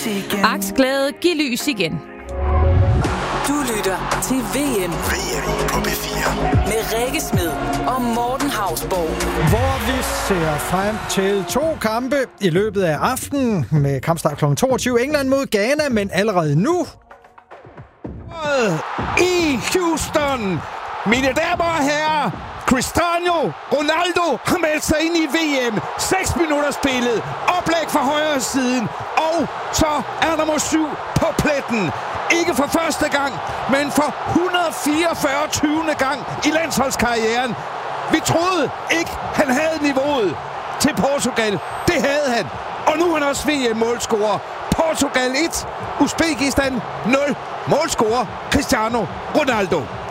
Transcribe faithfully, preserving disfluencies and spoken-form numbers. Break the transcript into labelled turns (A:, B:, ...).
A: lys igen.
B: Aksglæde, giv lys igen.
A: Du lytter til V M.
C: V M på B fire.
A: Med Rikke Smed og Morten Hausborg.
D: Hvor vi ser frem til to kampe i løbet af aftenen med kampstart klokken toogtyve. England mod Ghana, men allerede nu
E: i Houston. Mine damer og herrer, Cristiano Ronaldo har meldt sig ind i V M. seks minutter spillet. Oplæg fra højre siden. Og så er nummer syv på pletten. Ikke for første gang, men for et hundrede og fireogfyrre gang i landsholdskarrieren. Vi troede ikke, han havde niveauet til Portugal. Det havde han. Og nu er han også V M-målscorer. Portugal et, Uzbekistan nul. Målscorer Cristiano Ronaldo.